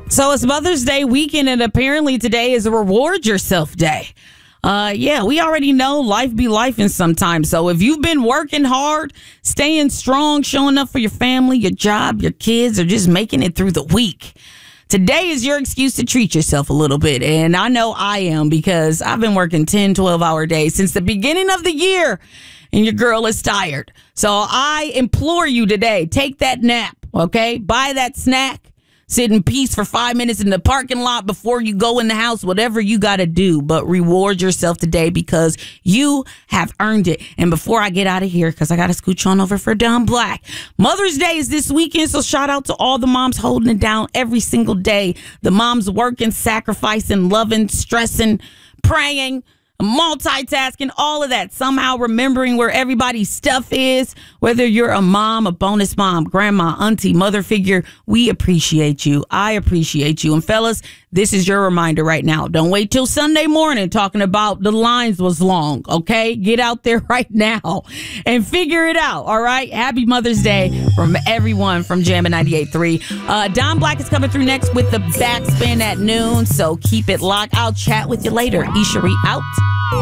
So it's Mother's Day weekend, and apparently today is a reward yourself day. Yeah, we already know life be lifing sometimes. So if you've been working hard, staying strong, showing up for your family, your job, your kids, or just making it through the week, today is your excuse to treat yourself a little bit. And I know I am, because I've been working 10, 12-hour days since the beginning of the year, and your girl is tired. So I implore you today, take that nap, okay? Buy that snack. Sit in peace for 5 minutes in the parking lot before you go in the house, whatever you got to do. But reward yourself today, because you have earned it. And before I get out of here, because I got to scooch on over for Don Black, Mother's Day is this weekend. So shout out to all the moms holding it down every single day. The moms working, sacrificing, loving, stressing, praying, multitasking, all of that, somehow remembering where everybody's stuff is. Whether you're a mom, a bonus mom, grandma, auntie, mother figure, we appreciate you. I appreciate you. And fellas, this is your reminder right now. Don't wait till Sunday morning talking about the lines was long, okay? Get out there right now and figure it out, all right? Happy Mother's Day from everyone from Jammin' 98.3. Don Black is coming through next with the Backspin at noon, so keep it locked. I'll chat with you later. Ishery out.